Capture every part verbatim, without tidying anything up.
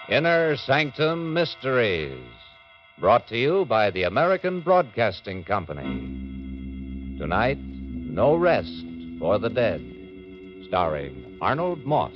Inner Sanctum Mysteries, brought to you by the American Broadcasting Company. Tonight, No Rest for the Dead, starring Arnold Moss.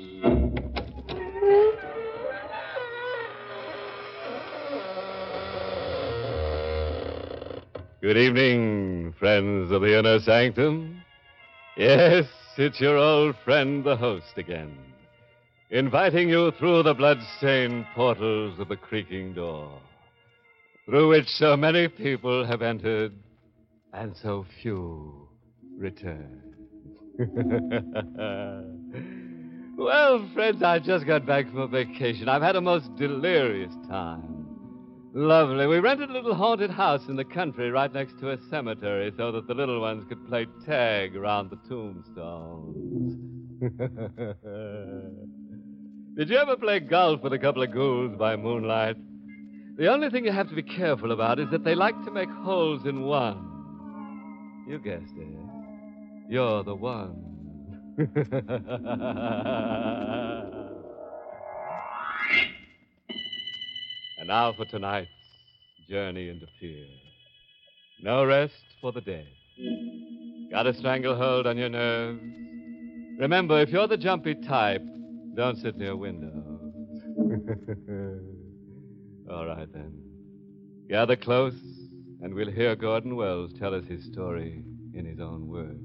Good evening, friends of the Inner Sanctum. Yes, it's your old friend, the host, again, inviting you through the blood-stained portals of the creaking door, through which so many people have entered and so few return. Well, friends, I just got back from a vacation. I've had a most delirious time. Lovely. We rented a little haunted house in the country right next to a cemetery so that the little ones could play tag around the tombstones. Did you ever play golf with a couple of ghouls by moonlight? The only thing you have to be careful about is that they like to make holes in one. You guessed it. You're the one. And now for tonight's journey into fear. No rest for the dead. Got a stranglehold on your nerves? Remember, if you're the jumpy type, don't sit near windows. All right, then. Gather close, and we'll hear Gordon Wells tell us his story in his own words.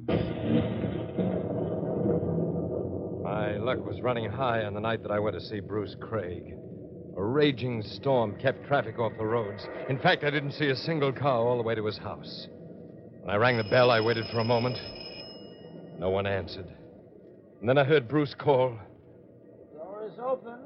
My luck was running high on the night that I went to see Bruce Craig. A raging storm kept traffic off the roads. In fact, I didn't see a single car all the way to his house. When I rang the bell, I waited for a moment. No one answered. And then I heard Bruce call. Door is open.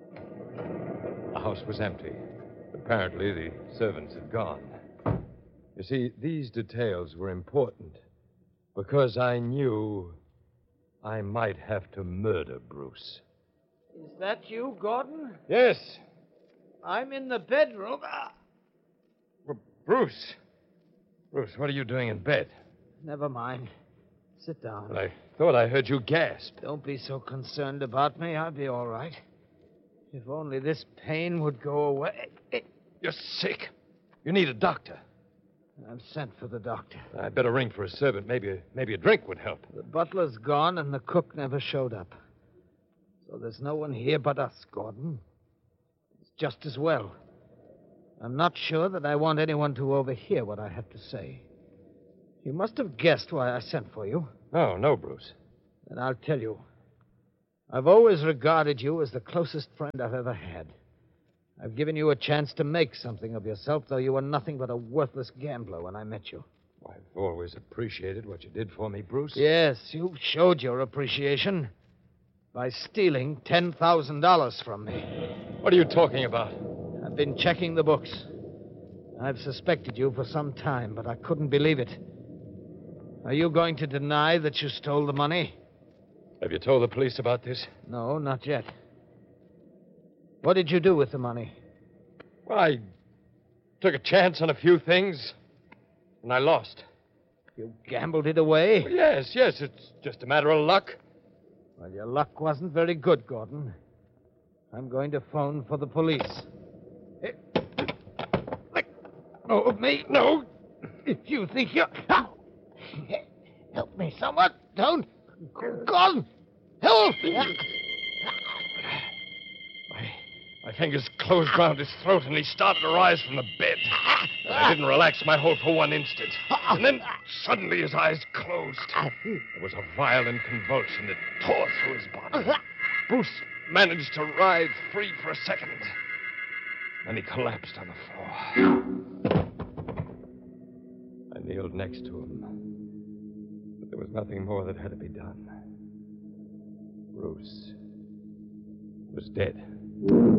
The house was empty. Apparently, the servants had gone. You see, these details were important because I knew I might have to murder Bruce. Is that you, Gordon? Yes. I'm in the bedroom. Ah. Well, Bruce. Bruce, what are you doing in bed? Never mind. Sit down. Well, I thought I heard you gasp. Don't be so concerned about me. I'll be all right. If only this pain would go away. You're sick. You need a doctor. I've sent for the doctor. I'd better ring for a servant. Maybe, maybe a drink would help. The butler's gone and the cook never showed up. So there's no one here but us, Gordon. It's just as well. I'm not sure that I want anyone to overhear what I have to say. You must have guessed why I sent for you. No, no, Bruce. Then I'll tell you. I've always regarded you as the closest friend I've ever had. I've given you a chance to make something of yourself, though you were nothing but a worthless gambler when I met you. I've always appreciated what you did for me, Bruce. Yes, you showed your appreciation by stealing ten thousand dollars from me. What are you talking about? I've been checking the books. I've suspected you for some time, but I couldn't believe it. Are you going to deny that you stole the money? Have you told the police about this? No, not yet. What did you do with the money? Well, I took a chance on a few things, and I lost. You gambled it away? Well, yes, yes, it's just a matter of luck. Well, your luck wasn't very good, Gordon. I'm going to phone for the police. Hey, let go of me. No. If you think you're... Help me, someone. Don't. Gordon, help! My, my fingers closed round his throat, and he started to rise from the bed. I didn't relax my hold for one instant. And then suddenly his eyes closed. There was a violent convulsion that tore through his body. Bruce managed to writhe free for a second. Then he collapsed on the floor. I kneeled next to him. But there was nothing more that had to be done. Bruce was dead.